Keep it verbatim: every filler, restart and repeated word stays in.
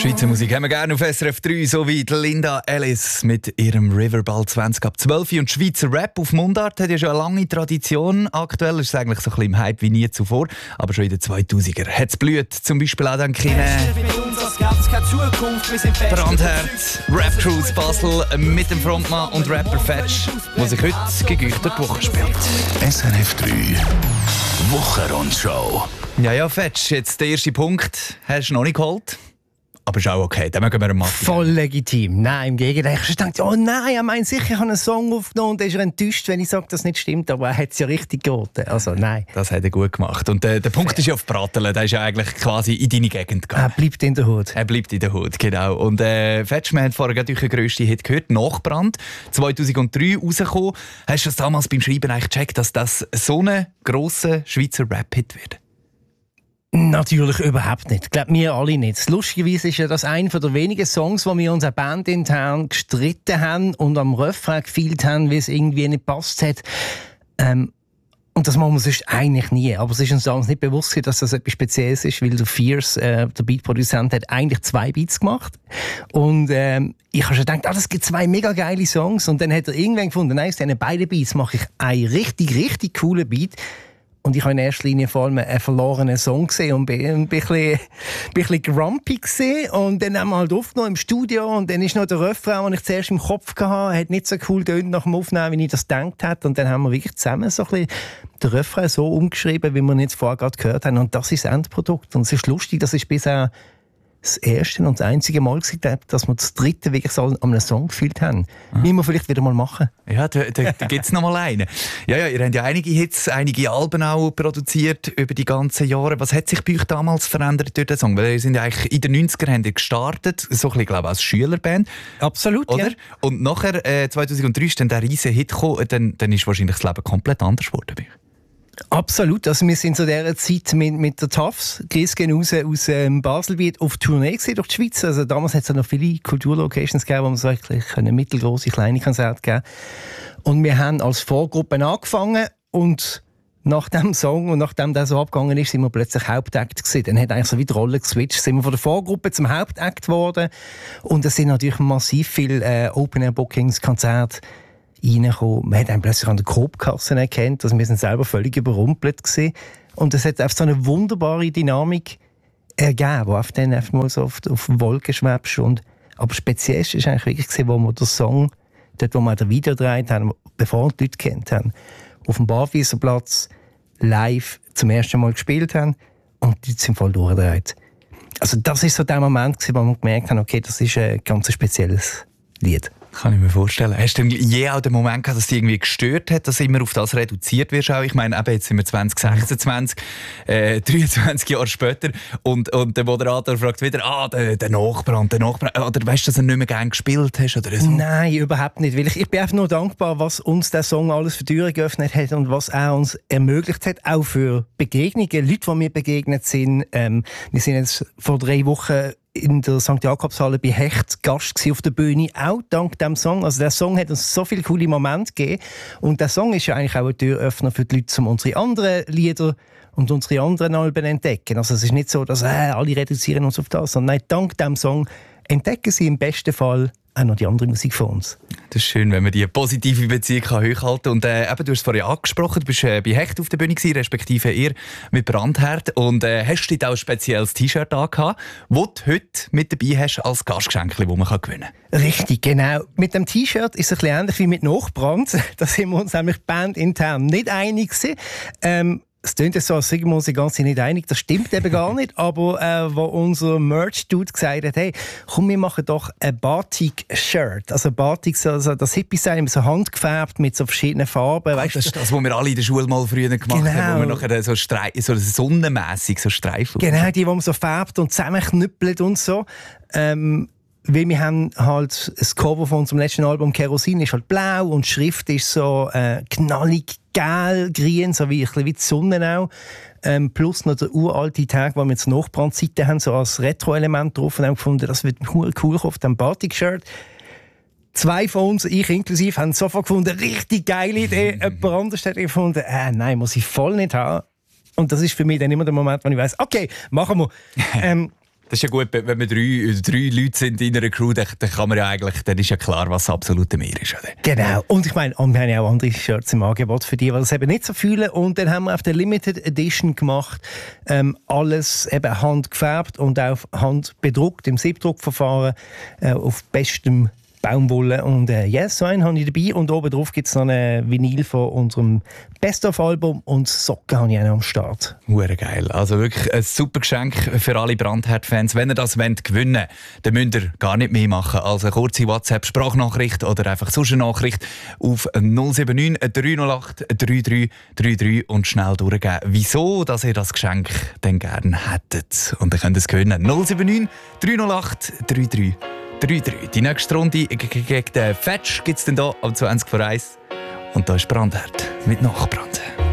Schweizer Musik haben wir gerne auf S R F drei, so wie Linda Ellis mit ihrem Riverball zwanzig ab zwölf. Und Schweizer Rap auf Mundart hat ja schon eine lange Tradition. Aktuell ist es eigentlich so ein bisschen im Hype wie nie zuvor. Aber schon in den zweitausender hat es blüht. Zum Beispiel auch dann keine Brandherz, Rap Cruise Basel mit dem Frontmann und Rapper Fetch, der sich heute gegen euch durch die Woche spielt. S R F drei Wochenrundshow. Ja, ja, Fetch, jetzt der erste Punkt hast du noch nicht geholt. Aber ist auch okay, dann mögen wir einen Matti. Voll legitim. Nein, im Gegenteil. Ich dachte, oh nein, er meint sicher, ich habe einen Song aufgenommen und er ist enttäuscht, wenn ich sage, dass das nicht stimmt. Aber er hat es ja richtig geraten. Also nein. Das hat er gut gemacht. Und äh, der Punkt ist ja auf Bratteln. Der ist ja eigentlich quasi in deine Gegend gegangen. Er bleibt in der Hut. Er bleibt in der Hut, genau. Und äh, Fetch, wir haben vorher gerade euren grössten Hit gehört, «Nachbrand», zweitausenddrei rausgekommen. Hast du das damals beim Schreiben eigentlich gecheckt, dass das so ein grosser Schweizer Rap-Hit wird? Natürlich überhaupt nicht. Ich glaube, wir alle nicht. Lustigerweise ist ja das einer der wenigen Songs, die wir uns Band intern gestritten haben und am Refrain gefeilt haben, weil es irgendwie nicht gepasst hat. Ähm, und das machen wir sonst eigentlich nie. Aber es ist uns damals nicht bewusst, dass das etwas Spezielles ist, weil der Fierce, äh, der Beatproduzent, hat eigentlich zwei Beats gemacht. Und ähm, ich habe schon gedacht, ah, es gibt zwei mega geile Songs. Und dann hat er irgendwann gefunden, nein, aus diesen beiden Beats mache ich einen richtig, richtig coolen Beat. Und ich habe in erster Linie vor allem einen verlorenen Song gesehen und bin ein bisschen, ein bisschen grumpy gesehen. Und dann haben wir halt aufgenommen im Studio und dann ist noch der Refrain, den ich zuerst im Kopf hatte, hat nicht so cool tönt nach dem Aufnehmen, wie ich das gedacht habe. Und dann haben wir wirklich zusammen so ein bisschen den Refrain so umgeschrieben, wie wir ihn jetzt vorher gerade gehört haben. Und das ist das Endprodukt. Und es ist lustig, das ist bisher das erste und das einzige Mal gewesen, dass wir das dritte wirklich so an einem Song gefühlt haben. Ah. Müssen wir vielleicht wieder mal machen. Ja, da, da, da gibt es noch mal einen. Ja, ja, ihr habt ja einige Hits, einige Alben auch produziert über die ganzen Jahre. Was hat sich bei euch damals verändert durch den Song? Weil ihr sind ja eigentlich in den neunzigern haben ihr gestartet, so ein bisschen, glaube ich, als Schülerband. Absolut, oder? Ja. Und nachher, äh, zweitausenddrei, ist dann der riesen Hit gekommen, dann, dann ist wahrscheinlich das Leben komplett anders geworden bei euch. Absolut. Also wir sind zu dieser Zeit mit, mit der Tafs, Griesgen raus aus ähm, Baselbiet auf Tournee gewesen durch die Schweiz. Also damals hat es ja noch viele Kulturlocations gegeben, wo man so wirklich mittelgroße, kleine Konzerte geben. Und wir haben als Vorgruppe angefangen und nach dem Song und nachdem der so abgegangen ist, sind wir plötzlich Hauptakt gewesen. Dann hat eigentlich so wie die Rolle geswitcht. Sind wir von der Vorgruppe zum Hauptakt geworden. Und es sind natürlich massiv viele äh, Open-Air-Bookings, Konzerte reingekommen. Man hat einen plötzlich an der Grobkasse erkannt, also wir sind selber völlig überrumpelt gewesen. Und es hat einfach so eine wunderbare Dynamik ergeben, wo auf dann einfach mal so auf, auf Wolken schwebst. Und aber speziell ist eigentlich wirklich gewesen, wo wir den Song, dort wo wir den Video gedreht haben, bevor die Leute kennt haben, auf dem Barwieserplatz live zum ersten Mal gespielt haben und die Leute sind voll durchgedreht. Also das ist so der Moment gewesen, wo wir gemerkt haben, okay, das ist ein ganz spezielles Lied. Kann ich mir vorstellen. Hast du je auch den Moment gehabt, dass dich irgendwie gestört hat, dass du immer auf das reduziert wirst? Auch? Ich meine, eben, jetzt sind wir zwanzig sechsundzwanzig, äh, dreiundzwanzig Jahre später und, und der Moderator fragt wieder, ah, der, der Nachbrand, der Nachbrand. Oder weißt du, dass du nicht mehr gerne gespielt hast? Oder so? Nein, überhaupt nicht. Weil ich, ich bin einfach nur dankbar, was uns der Song alles für Türen geöffnet hat und was er uns ermöglicht hat, auch für Begegnungen, Leute, die mir begegnet sind. Ähm, wir sind jetzt vor drei Wochen in der Sankt Jakobshalle bei Hecht Gast auf der Bühne, auch dank dem Song. Also der Song hat uns so viele coole Momente gegeben. Und der Song ist ja eigentlich auch ein Türöffner für die Leute, um unsere anderen Lieder und unsere anderen Alben zu entdecken. Also es ist nicht so, dass äh, alle reduzieren uns auf das, sondern nein, dank dem Song entdecken sie im besten Fall auch noch die andere Musik von uns. Das ist schön, wenn man diese positive Beziehung hochhalten kann. Und äh, eben, du hast es vorhin angesprochen, du bist äh, bei Hecht auf der Bühne gewesen, respektive ihr mit Brandherd. Und äh, hast du dir auch ein spezielles T-Shirt angehabt, das du heute mit dabei hast als Gastgeschenk, das man gewinnen kann? Richtig, genau. Mit dem T-Shirt ist es ein bisschen ähnlich wie mit Nachbrand. Da sind wir uns nämlich bandintern nicht einig gewesen. Ähm, Es klingt so, als seien wir uns die ganze Zeit nicht einig. Das stimmt eben gar nicht. Aber äh, wo unser Merch-Dude gesagt hat, hey, komm, wir machen doch ein Batik-Shirt. Also Batik, also das Hippie-Sein, so handgefärbt mit so verschiedenen Farben. Weißt, das ist das, was wir alle in der Schule mal früher gemacht genau. haben, wo wir nachher so, Strei- so sonnenmässig so Streifen. Genau, die, die man so färbt und zusammenknüppelt und so. Ähm, Weil wir haben halt das Cover von unserem letzten Album Kerosin ist halt blau und die Schrift ist so äh, knallig gel, grün, so wie, ein bisschen wie die Sonne auch. Ähm, plus noch der uralte Tag, wo wir jetzt Nachbrandseite haben, so als Retro-Element drauf und haben gefunden, das wird cool auf dem Batik-Shirt. Zwei von uns, ich inklusive, haben sofort gefunden, richtig geile Idee. Jemand anderes hat gefunden, äh, nein, muss ich voll nicht haben. Und das ist für mich dann immer der Moment, wo ich weiss, okay, machen wir. ähm, Das ist ja gut, wenn wir drei, drei Leute sind in einer Crew, dann, dann kann man ja eigentlich, dann ist ja klar, was das absolute Mehr ist. Oder? Genau. Und ich meine, wir haben ja auch andere Shirts im Angebot für die, die das eben nicht so fühlen. Und dann haben wir auf der Limited Edition gemacht, ähm, alles eben handgefärbt und auf Hand bedruckt, im Siebdruckverfahren, äh, auf bestem Baumwolle. Und äh, yes, so einen habe ich dabei. Und oben drauf gibt es noch ein Vinyl von unserem Best-of-Album und Socken habe ich auch noch am Start. Hure geil. Also wirklich ein super Geschenk für alle Brandherd-Fans. Wenn ihr das wollt, gewinnen wollt, dann müsst ihr gar nicht mehr machen. Also eine kurze WhatsApp-Sprachnachricht oder einfach sonst eine Nachricht auf null sieben neun, drei null acht, drei drei drei drei und schnell durchgeben, wieso dass ihr das Geschenk dann gerne hättet. Und dann könnt ihr es gewinnen. null sieben neun, drei null acht, drei drei drei drei. Die nächste Runde gegen den Fetch gibt es dann hier am zwanzig vor eins. Und da ist Brandherd mit Nachbrand.